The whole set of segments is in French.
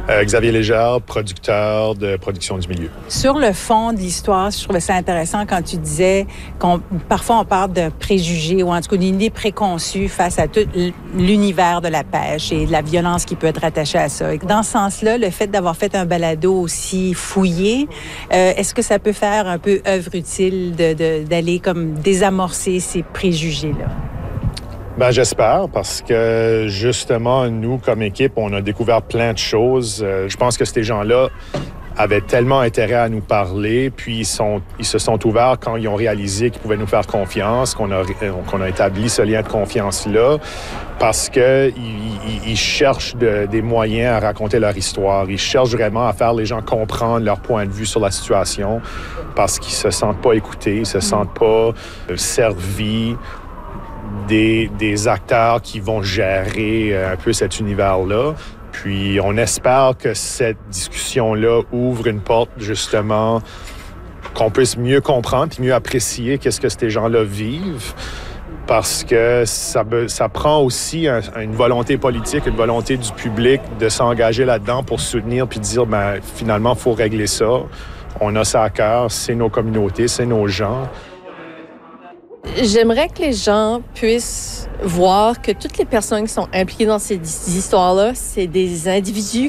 Xavier Légère, producteur de Production du milieu. Sur le fond de l'histoire, je trouvais ça intéressant quand tu disais parfois on parle de préjugés ou en tout cas d'une idée préconçue face à tout l'univers de la pêche et de la violence qui peut être attachée à ça. Et dans ce sens-là, le fait d'avoir fait un balado aussi fouillé, est-ce que ça peut faire un peu œuvre utile d'aller comme désamorcer ces préjugés-là? Ben, j'espère, parce que justement, nous, comme équipe, on a découvert plein de choses. Je pense que ces gens-là avaient tellement intérêt à nous parler, puis ils se sont ouverts quand ils ont réalisé qu'ils pouvaient nous faire confiance, qu'on a établi ce lien de confiance-là, parce qu'ils cherchent des moyens à raconter leur histoire. Ils cherchent vraiment à faire les gens comprendre leur point de vue sur la situation, parce qu'ils se sentent pas écoutés, ils se sentent pas servis des acteurs qui vont gérer un peu cet univers-là. Puis on espère que cette discussion-là ouvre une porte, justement, qu'on puisse mieux comprendre et mieux apprécier qu'est-ce que ces gens-là vivent. Parce que ça prend aussi une volonté politique, une volonté du public de s'engager là-dedans pour soutenir puis dire, ben finalement, il faut régler ça. On a ça à cœur, c'est nos communautés, c'est nos gens. J'aimerais que les gens puissent voir que toutes les personnes qui sont impliquées dans ces histoires-là, c'est des individus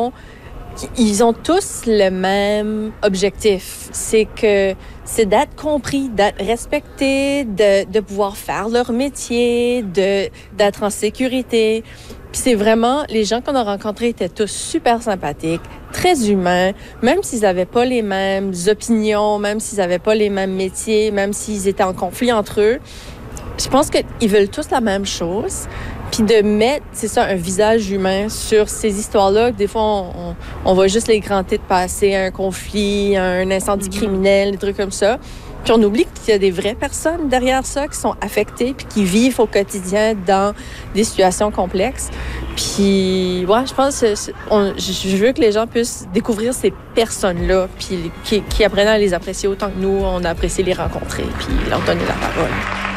ils ont tous le même objectif. C'est d'être compris, d'être respectés, de pouvoir faire leur métier, d'être en sécurité. Puis c'est vraiment, les gens qu'on a rencontrés étaient tous super sympathiques, très humains, même s'ils n'avaient pas les mêmes opinions, même s'ils n'avaient pas les mêmes métiers, même s'ils étaient en conflit entre eux. Je pense qu'ils veulent tous la même chose. Puis de mettre, c'est ça, un visage humain sur ces histoires-là. Des fois, on voit juste les grands titres passer, un conflit, un incendie criminel, des trucs comme ça. Puis on oublie qu'il y a des vraies personnes derrière ça qui sont affectées puis qui vivent au quotidien dans des situations complexes. Puis, ouais, je pense que je veux que les gens puissent découvrir ces personnes-là puis qui apprennent à les apprécier autant que nous, on a apprécié les rencontrer puis leur donner la parole.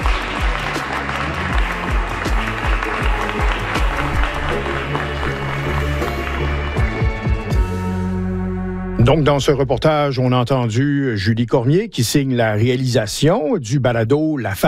Donc, dans ce reportage, on a entendu Julie Cormier qui signe la réalisation du balado La